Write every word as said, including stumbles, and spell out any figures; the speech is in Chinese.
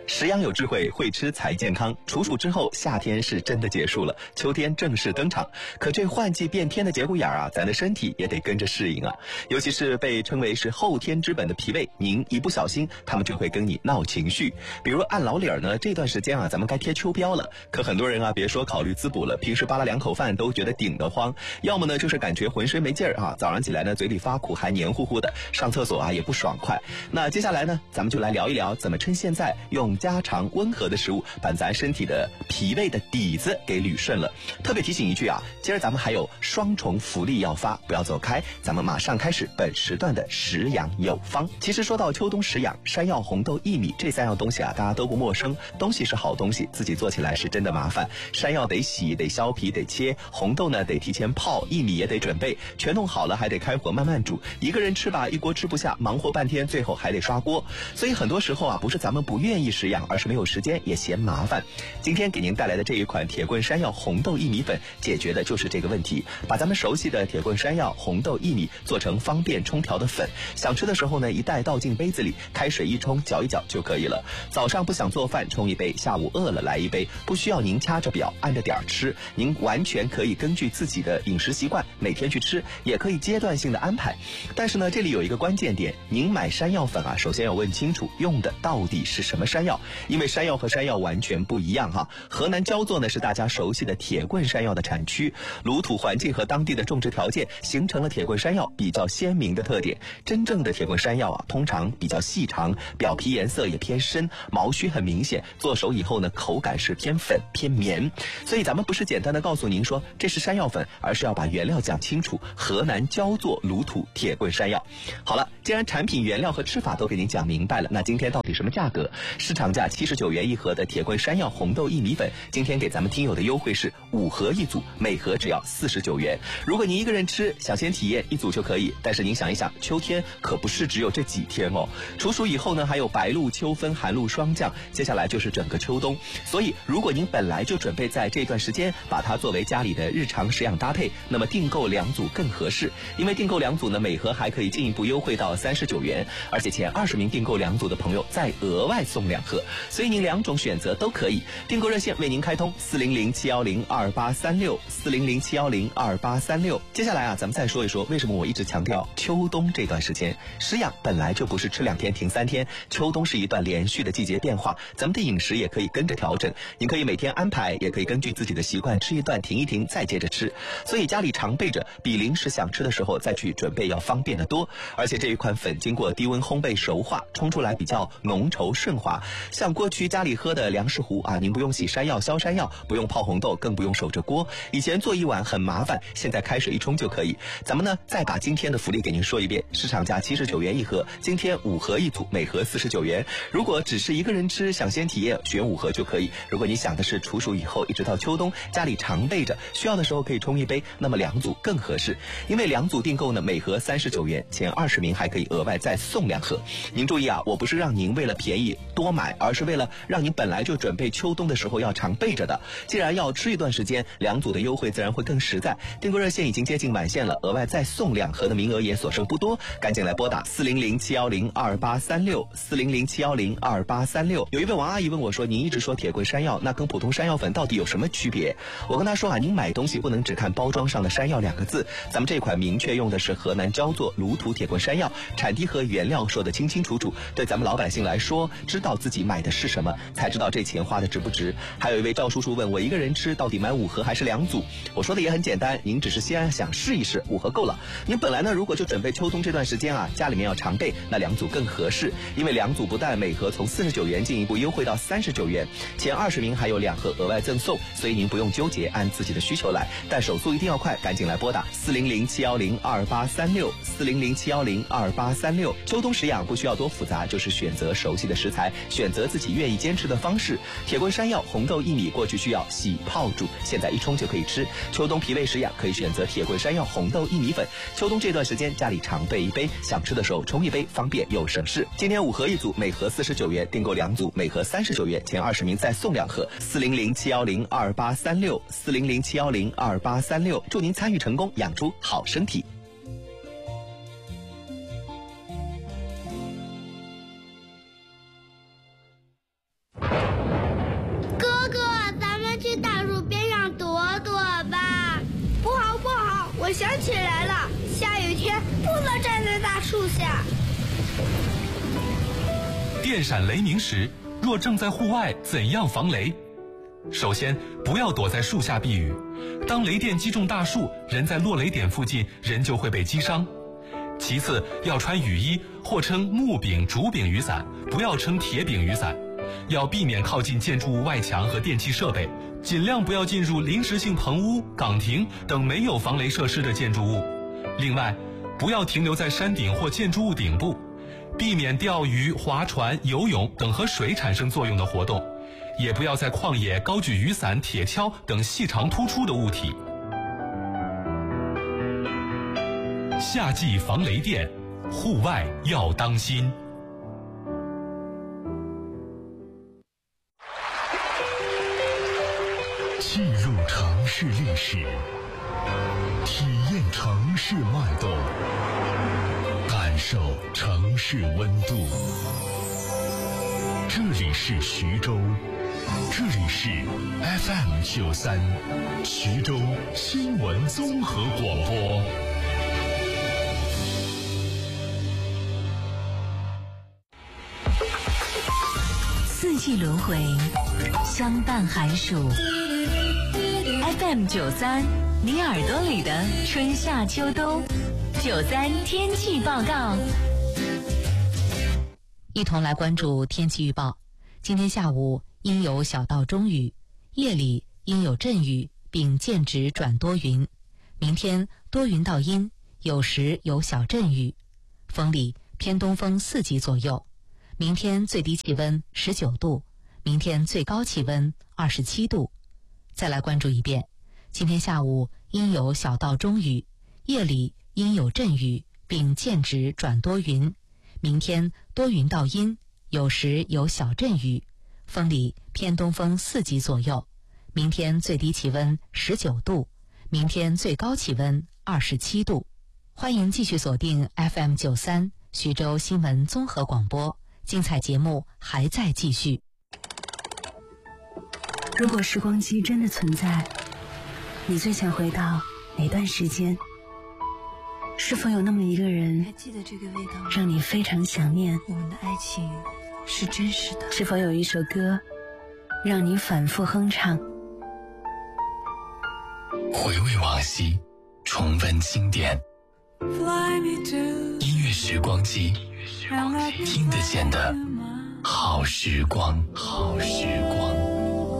食养有智慧，会吃才健康。处暑之后，夏天是真的结束了，秋天正式登场。可这换季变天的节骨眼儿啊，咱的身体也得跟着适应啊。尤其是被称为是后天之本的脾胃，您一不小心，他们就会跟你闹情绪。比如按老理儿呢，这段时间啊，咱们该贴秋膘了。可很多人啊，别说考虑滋补了，平时扒拉两口饭都觉得顶得慌，要么呢就是感觉浑身没劲儿啊，早上起来呢嘴里发苦，还黏糊糊的，上厕所啊也不爽快。那接下来呢，咱们就来聊一聊怎么趁现在用家常温和的食物把咱身体的脾胃的底子给捋顺了。特别提醒一句啊，今儿咱们还有双重福利要发，不要走开，咱们马上开始本时段的食养有方。其实说到秋冬食养，山药、红豆、薏米这三样东西啊，大家都不陌生。东西是好东西，自己做起来是真的麻烦。山药得洗，得削皮，得切；红豆呢得提前泡，薏米也得准备，全弄好了还得开火慢慢煮。一个人吃吧，一锅吃不下，忙活半天，最后还得刷锅。所以很多时候啊，不是咱们不愿意食养，而是没有时间，也嫌麻烦。今天给您带来的这一款铁棍山药红豆薏米粉，解决的就是这个问题。把咱们熟悉的铁棍山药、红豆、薏米做成方便冲调的粉，想吃的时候呢，一袋倒进杯子里，开水一冲，搅一搅就可以了。早上不想做饭，冲一杯；下午饿了来一杯，不需要您掐着表按着点儿吃，您完全可以根据自己的饮食习惯每天去吃，也可以阶段性的安排。但是呢，这里有一个关键点，您买山药粉啊，首先要问清楚用的到底是什么山药，因为山药和山药完全不一样哈。河南焦作呢是大家熟悉的铁棍山药的产区，炉土环境和当地的种植条件形成了铁棍山药比较鲜明的特点。真正的铁棍山药啊，通常比较细长，表皮颜色也偏深，毛须很明显，做熟以后呢，口感是偏粉偏绵。所以咱们不是简单的告诉您说这是山药粉，而是要把原料讲清楚，河南焦作炉土铁棍山药。好了，既然产品原料和吃法都给您讲明白了，那今天到底什么价格？市场价七十九元一盒的铁棍山药红豆薏米粉，今天给咱们听友的优惠是五盒一组，每盒只要四十九元。如果您一个人吃，想先体验一组就可以，但是您想一想，秋天可不是只有这几天哦。处暑以后呢，还有白露、秋分、寒露霜降，接下来就是整个秋冬。所以如果您本来就准备在这段时间把它作为家里的日常食养搭配，那么订购两组更合适。因为订购两组呢，每盒还可以进一步优惠到三十九元，而且前二十名订购两组的朋友再额外送两盒，所以您两种选择都可以。订购热线为您开通四零零七幺零二八三六四零零七幺零二八三六。接下来啊，咱们再说一说为什么我一直强调秋冬这段时间食养本来就不是吃两天停三天，秋冬是一段连续的季节变化，咱们的饮食也可以跟着调整。您可以每天安排，也可以根据自己的习惯吃一段停一停再接着吃，所以家里常备着比临时想吃的时候再去准备要方便得多。而且这一款粉经过低温烘焙熟化，冲出来比较浓稠顺滑。像过去家里喝的粮食糊啊，您不用洗山药削山药，不用泡红豆，更不用守着锅，以前做一碗很麻烦，现在开水一冲就可以。咱们呢再把今天的福利给您说一遍，市场价七十九元一盒，今天五盒一组，每盒四十九元。如果只是一个人吃，想先体验，选五盒就可以。如果你想的是处暑以后一直到秋冬，家里常备着，需要的时候可以冲一杯，那么两组更合适。因为两组订购呢，每盒三十九元，前二十名还可以额外再送两盒。您注意啊，我不是让您为了便宜多买，而是为了让您本来就准备秋冬的时候要常备着的。既然要吃一段时间，两组的优惠自然会更实在。订购热线已经接近满线了，额外再送两盒的名额也所剩不多，赶紧来拨打四零零七幺零二八三六四零零七幺零二八三六。有一位王阿姨问我说，您一直说铁棍山药，那跟普通山药粉到底有什么区别？我跟她说啊，您买东西不能只看包装上的山药两个字，咱们这款明确用的是河南焦作炉土铁棍山药，产地和原料说得清清楚楚，对咱们老百姓来说，知道自己买的是什么，才知道这钱花的值不值。还有一位赵叔叔问我，一个人吃到底买五盒还是两组？我说的也很简单，您只是先想试一试，五盒够了。您本来呢，如果就准备秋冬这段时间啊，家里面要常备，那两组更合适，因为两组不但每盒从四十九元进一步优惠到三十九元，前二十名还有两盒额外赠送，所以您不用纠结，按自己的需求来，但手速一定要快，赶紧来拨打四零零七幺零二八三六四零零七幺零二八三六。秋冬食养不需要多复杂，就是选择熟悉的食材，选择自己愿意坚持的方式。铁棍山药、红豆、薏米过去需要洗泡煮，现在一冲就可以吃。秋冬脾胃食养可以选择铁棍山药、红豆、薏米粉。秋冬这段时间家里常备一杯，想吃的时候冲一杯，方便又省事。今天五盒一组，每盒四十九元，订购两组，每盒三十九元，前二十名再送两盒。四零零七幺零二八三六四零零七幺零二八三六，祝您参与成功，养出好身体。 想起来了，下雨天不能站在大树下。 电闪雷鸣时，若正在户外，怎样防雷？首先，不要躲在树下避雨。当雷电击中大树，人在落雷点附近，人就会被击伤。其次，要穿雨衣，或称木柄、竹柄雨伞，不要称铁柄雨伞。要避免靠近建筑物外墙和电气设备，尽量不要进入临时性棚屋、岗亭等没有防雷设施的建筑物。另外，不要停留在山顶或建筑物顶部，避免钓鱼、划船、游泳等和水产生作用的活动，也不要在旷野高举雨伞、铁锹等细长突出的物体。夏季防雷电，户外要当心。 进入城市历史，体验城市脉动，感受城市温度。这里是徐州，这里是 F M 九三，徐州新闻综合广播。 四季轮回，相伴寒暑。F M 九三，你耳朵里的春夏秋冬。九三天气报告，一同来关注天气预报。今天下午应有小到中雨，夜里应有阵雨，并间止转多云。明天多云到阴，有时有小阵雨，风力偏东风四级左右。明天最低气温十九度，明天最高气温二十七度。再来关注一遍，今天下午应有小到中雨，夜里应有阵雨，并间止转多云。明天多云到阴，有时有小阵雨，风力偏东风四级左右。明天最低气温十九度，明天最高气温二十七度。欢迎继续锁定 F M 九三徐州新闻综合广播，精彩节目还在继续。 如果时光机真的存在，你最想回到哪段时间？是否有那么一个人， 还记得这个味道， 让你非常想念？ 我们的爱情是真实的。 是否有一首歌，让你反复哼唱？ 回味往昔，重温经典，音乐时光机，听得见的好时光，好时光。